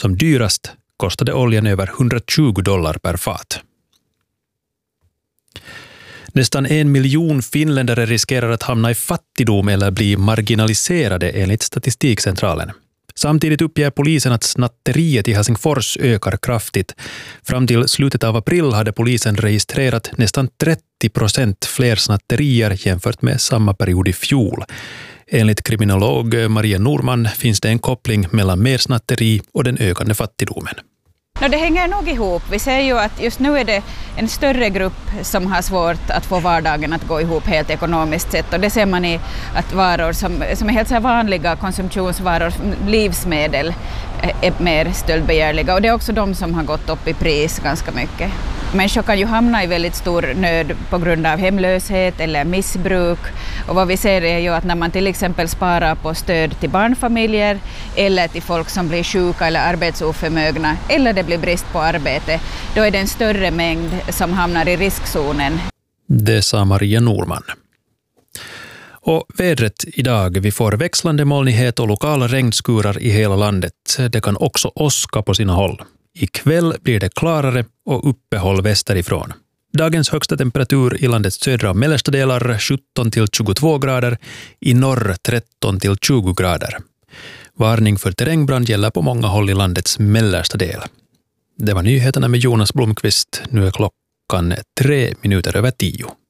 Som dyrast kostade oljan över $120 per fat. Nästan 1 miljon finländare riskerar att hamna i fattigdom eller bli marginaliserade enligt Statistikcentralen. Samtidigt uppger polisen att snatteriet i Helsingfors ökar kraftigt. Fram till slutet av april hade polisen registrerat nästan 30% fler snatterier jämfört med samma period i fjol. Enligt kriminolog Maria Norman finns det en koppling mellan mer snatteri och den ökande fattigdomen. Det hänger nog ihop. Vi ser ju att just nu är det en större grupp som har svårt att få vardagen att gå ihop helt ekonomiskt sett. Och det ser man i att varor som är helt så vanliga konsumtionsvaror, livsmedel, är mer stöldbegärliga. Och det är också de som har gått upp i pris ganska mycket. Människor kan ju hamna i väldigt stor nöd på grund av hemlöshet eller missbruk. Och vad vi ser är ju att när man till exempel sparar på stöd till barnfamiljer eller till folk som blir sjuka eller arbetsoförmögna eller det blir brist på arbete, då är det en större mängd som hamnar i riskzonen. Det sa Maria Norman. Och vädret idag, vi får växlande molnighet och lokala regnskurar i hela landet. Det kan också åska på sina håll. Ikväll blir det klarare och uppehåll västerifrån. Dagens högsta temperatur i landets södra och mellersta delar 17 till 22 grader, i norr 13 till 20 grader. Varning för terrängbrand gäller på många håll i landets mellersta del. Det var nyheterna med Jonas Blomqvist. Nu är klockan 3:03.